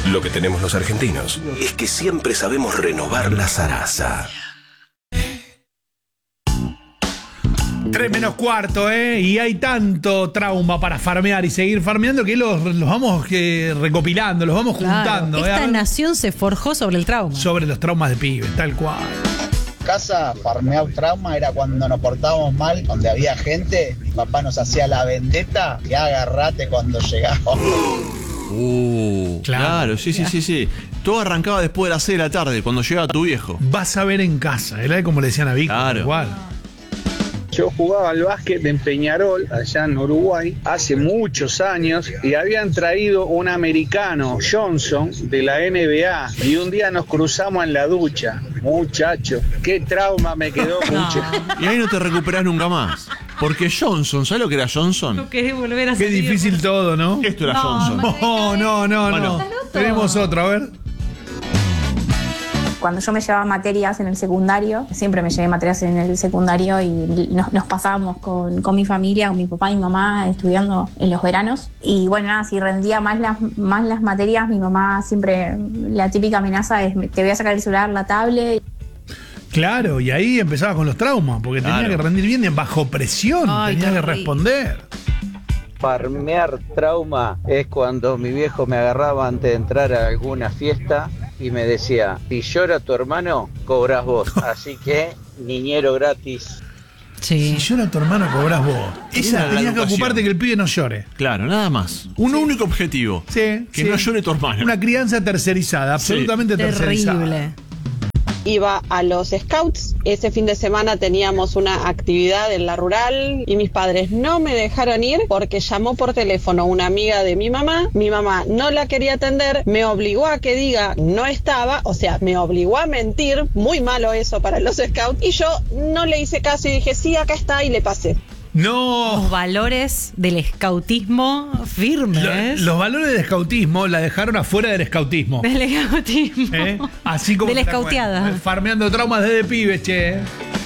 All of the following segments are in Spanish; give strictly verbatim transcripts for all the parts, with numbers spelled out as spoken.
Lo que tenemos los argentinos es que siempre sabemos renovar la zaraza. Tres menos cuarto, ¿eh? Y hay tanto trauma para farmear y seguir farmeando que los, los vamos eh, recopilando, los vamos Claro, juntando. esta ¿eh? nación se forjó sobre el trauma. Sobre los traumas de pibe, tal cual. Casa, farmear trauma era cuando nos portábamos mal, donde había gente, mi papá nos hacía la vendetta y agarrate cuando llegaba. Uh, claro, claro, sí, sí, sí, sí. Todo arrancaba después de las seis de la tarde, cuando llegaba tu viejo. Vas a ver en casa, era como le decían a Víctor, claro. Igual. Yo jugaba al básquet en Peñarol, allá en Uruguay, hace muchos años, y habían traído un americano, Johnson, de la N B A, y un día nos cruzamos en la ducha. Muchacho, qué trauma me quedó, mucho. Y ahí no te recuperás nunca más. Porque Johnson, ¿sabes lo que era Johnson? No querés volver a Qué salir, difícil todo, ¿no? Esto era No, Johnson. No, no, no, Bueno. no. Tenemos otro, a ver. Cuando yo me llevaba materias en el secundario, siempre me llevé materias en el secundario y nos, nos pasábamos con, con mi familia, con mi papá y mi mamá estudiando en los veranos. Y bueno, nada, si rendía más las, más las materias, mi mamá siempre, la típica amenaza es: te voy a sacar el celular, la tablet. Claro, y ahí empezaba con los traumas, porque Claro. tenía que rendir bien y bajo presión, Ay, tenía que terrible. responder. Farmear trauma es cuando mi viejo me agarraba antes de entrar a alguna fiesta y me decía: si llora tu hermano, cobras vos, así que niñero gratis. Sí. Si llora tu hermano, cobras vos. Esa Esa era la tenías que educación. ocuparte que el pibe no llore. Claro, nada más. Un único objetivo. Sí, Que sí. no llore tu hermano. Una crianza tercerizada, Sí. absolutamente tercerizada. Terrible. Iba a los scouts, ese fin de semana teníamos una actividad en la rural y mis padres no me dejaron ir porque llamó por teléfono una amiga de mi mamá, mi mamá no la quería atender, me obligó a que diga no estaba, o sea, me obligó a mentir, muy malo eso para los scouts, y yo no le hice caso y dije sí, acá está, y le pasé. No. Los valores del escautismo firmes. Lo- los valores del escautismo la dejaron afuera del escautismo. Del escautismo. ¿Eh? Así como De la te la escauteada. cuento. Farmeando traumas desde pibe, che.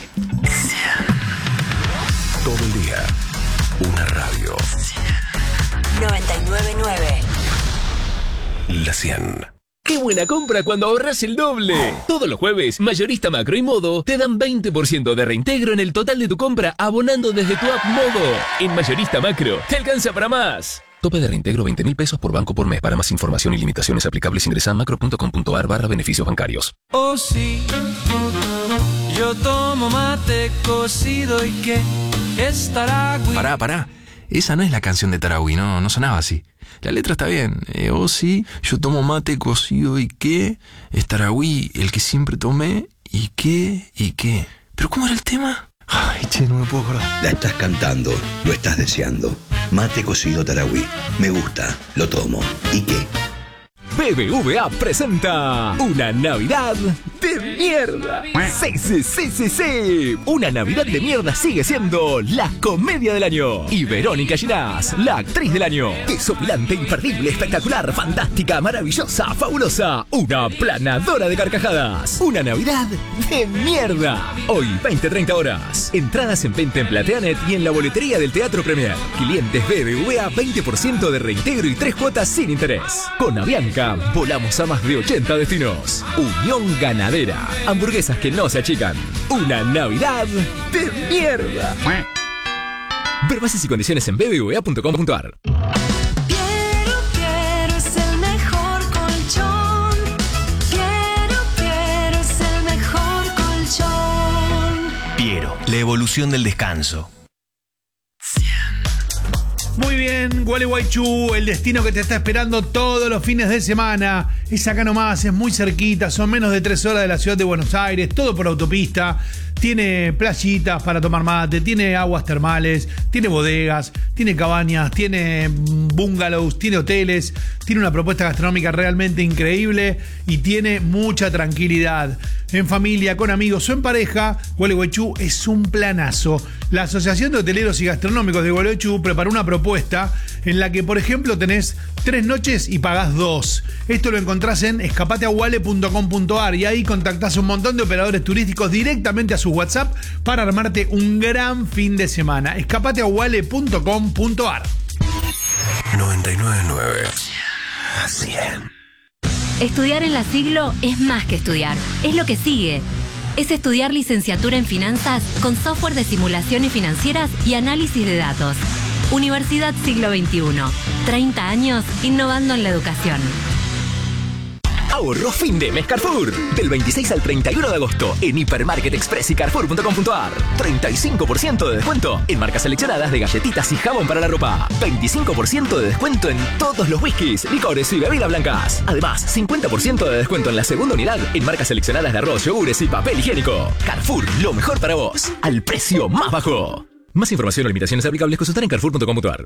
Todo el día, una radio. noventa y nueve punto nueve. La cien. ¡Qué buena compra cuando ahorras el doble! Todos los jueves, Mayorista Macro y Modo te dan veinte por ciento de reintegro en el total de tu compra abonando desde tu app Modo. En Mayorista Macro, te alcanza para más. Tope de reintegro veinte mil pesos por banco por mes. Para más información y limitaciones aplicables ingresa a macro.com.ar barra beneficios bancarios. Oh sí, yo tomo mate cocido y que estará... Pará, pará. Esa no es la canción de Tarahui, no, no sonaba así. La letra está bien. Eh, oh sí, yo tomo mate cocido y qué. Es Tarahui, el que siempre tomé. ¿Y qué? ¿Y qué? ¿Pero cómo era el tema? Ay, che, no me puedo acordar. La estás cantando, lo estás deseando. Mate cocido Tarahui. Me gusta, lo tomo. ¿Y qué? B B V A presenta una Navidad de mierda. Sí, sí, sí, sí, sí. Una Navidad de mierda sigue siendo la comedia del año. Y Verónica Ginás, la actriz del año. Desopilante, imperdible, espectacular, fantástica, maravillosa, fabulosa. Una planadora de carcajadas. Una Navidad de mierda. Hoy, veinte treinta horas. Entradas en venta en Plateanet y en la boletería del Teatro Premier. Clientes B B V A, veinte por ciento de reintegro y tres cuotas sin interés. Con Avianca, volamos a más de ochenta destinos. Unión Ganadera. Hamburguesas que no se achican. Una Navidad de mierda. Ver bases y condiciones en b b v a punto com punto a r. Quiero, quiero, es el mejor colchón. Quiero, quiero, es el mejor colchón. Piero, la evolución del descanso. Muy bien, Gualeguaychú, el destino que te está esperando todos los fines de semana. Es acá nomás, es muy cerquita, son menos de tres horas de la ciudad de Buenos Aires, todo por autopista. Tiene playitas para tomar mate, tiene aguas termales, tiene bodegas, tiene cabañas, tiene bungalows, tiene hoteles, tiene una propuesta gastronómica realmente increíble y tiene mucha tranquilidad. En familia, con amigos o en pareja, Gualeguaychú es un planazo. La Asociación de Hoteleros y Gastronómicos de Gualeguaychú preparó una propuesta en la que, por ejemplo, tenés tres noches y pagás dos. Esto lo encontrás en escapate a guale punto com punto a r y ahí contactás a un montón de operadores turísticos directamente a su WhatsApp para armarte un gran fin de semana. escapate a guale punto com punto a r. noventa y nueve punto nueve. cien. Estudiar en la Siglo es más que estudiar, es lo que sigue. Es estudiar licenciatura en finanzas con software de simulaciones financieras y análisis de datos. Universidad Siglo veintiuno. treinta años innovando en la educación. Ahorro fin de mes Carrefour. Del veintiséis al treinta y uno de agosto en Hipermarket Express y Carrefour punto com punto a r. treinta y cinco por ciento de descuento en marcas seleccionadas de galletitas y jabón para la ropa. veinticinco por ciento de descuento en todos los whiskies, licores y bebidas blancas. Además, cincuenta por ciento de descuento en la segunda unidad en marcas seleccionadas de arroz, yogures y papel higiénico. Carrefour, lo mejor para vos, al precio más bajo. Más información o limitaciones aplicables consultar en Carrefour punto com punto a r.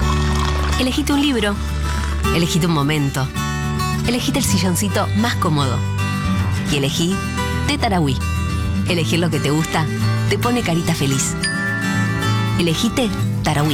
Elegite un libro. Elegite un momento. Elegite el silloncito más cómodo. Y elegí de Tarahui. Elegir lo que te gusta te pone carita feliz. Elegite Tarahui.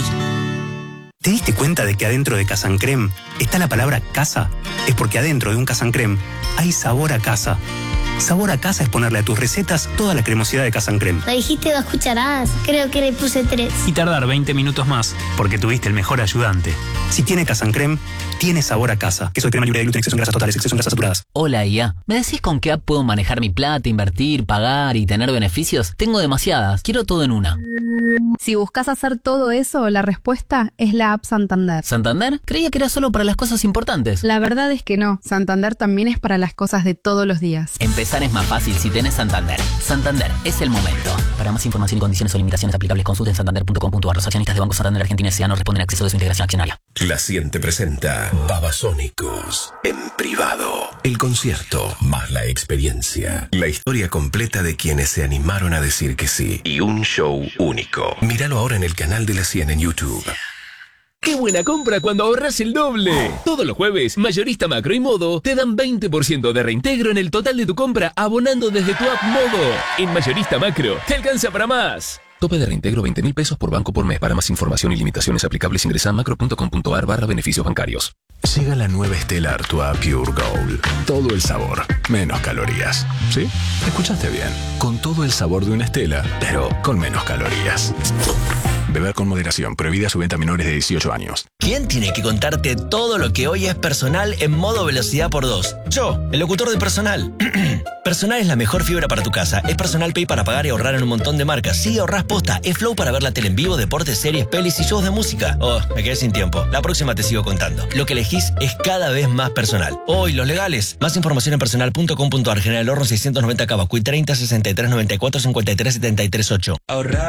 ¿Te diste cuenta de que adentro de Casa en Creme está la palabra casa? Es porque adentro de un Casa en Creme hay sabor a casa. Sabor a casa es ponerle a tus recetas toda la cremosidad de Casa en Creme. Me dijiste dos cucharadas, creo que le puse tres. Y tardar veinte minutos más, porque tuviste el mejor ayudante. Si tiene Casa en Creme, tiene sabor a casa. Queso de crema libre de gluten, exceso en grasas totales, exceso en grasas saturadas. Hola I A, ¿me decís con qué app puedo manejar mi plata, invertir, pagar y tener beneficios? Tengo demasiadas, quiero todo en una. Si buscas hacer todo eso, la respuesta es la app Santander. ¿Santander? Creía que era solo para las cosas importantes. La verdad es que no, Santander también es para las cosas de todos los días. Empezar es más fácil si tenés Santander. Santander, es el momento. Para más información y condiciones o limitaciones aplicables, consulten santander punto com punto a r. Los accionistas de Banco Santander Argentina S A no responden a acceso de su integración accionaria. La Ciente presenta Babasónicos en privado. El concierto más la experiencia. La historia completa de quienes se animaron a decir que sí. Y un show único. Míralo ahora en el canal de La Cien en YouTube. ¡Qué buena compra cuando ahorras el doble! Todos los jueves, Mayorista Macro y Modo te dan veinte por ciento de reintegro en el total de tu compra abonando desde tu app Modo. En Mayorista Macro, te alcanza para más. Tope de reintegro veinte mil pesos por banco por mes. Para más información y limitaciones aplicables ingresa a macro punto com punto a r barra beneficios bancarios. Llega la nueva Stella Artois Pure Gold. Todo el sabor, menos calorías. ¿Sí? Escuchaste bien. Con todo el sabor de una Stella, pero con menos calorías. Beber con moderación. Prohibida su venta a menores de dieciocho años. ¿Quién tiene que contarte todo lo que hoy es Personal en modo velocidad por dos? Yo, el locutor de Personal. Personal es la mejor fibra para tu casa. Es Personal Pay para pagar y ahorrar en un montón de marcas. Sí, ahorrás posta. Es Flow para ver la tele en vivo, deportes, series, pelis y shows de música. Oh, me quedé sin tiempo. La próxima te sigo contando. Lo que elegís es cada vez más personal. Hoy, los legales. Más información en personal punto com punto a r. General Horno seiscientos noventa Cavacuy treinta sesenta y tres noventa y cuatro cincuenta y tres setenta y tres ocho. Ahorrar.